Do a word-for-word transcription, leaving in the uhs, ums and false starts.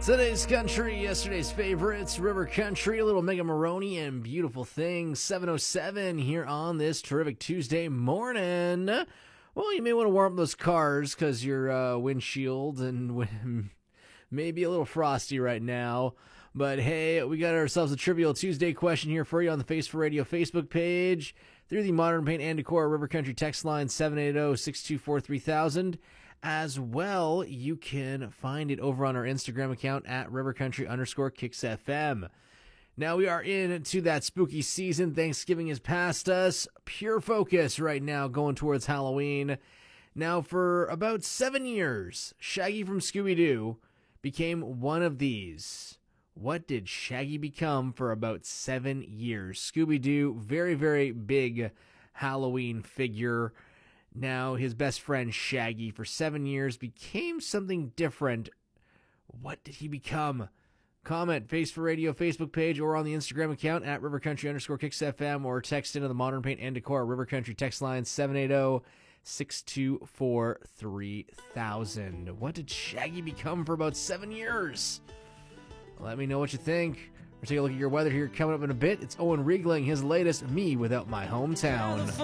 Today's country, yesterday's favorites, River Country, a little Mega Maroney and Beautiful Things, seven oh seven here on this terrific Tuesday morning. Well, you may want to warm up those cars because your uh, windshield and maybe a little frosty right now. But hey, we got ourselves a Trivial Tuesday question here for you on the Face for Radio Facebook page through the Modern Paint and Decor River Country text line seven eight zero, six two four, three thousand. As well, you can find it over on our Instagram account at River Country underscore Kicks F M. Now we are into that spooky season. Thanksgiving is past us. Pure focus right now going towards Halloween. Now for about seven years, Shaggy from Scooby-Doo became one of these. What did Shaggy become for about seven years? Scooby-Doo, very, very big Halloween figure. Now, his best friend Shaggy for seven years became something different. What did he become? Comment, Face for Radio Facebook page or on the Instagram account at River Country underscore Kicks F M or text into the Modern Paint and Decor River Country text line seven eight zero, six two four, three thousand. What did Shaggy become for about seven years? Let me know what you think. We'll take a look at your weather here coming up in a bit. It's Owen Riegling, his latest Me Without My Hometown.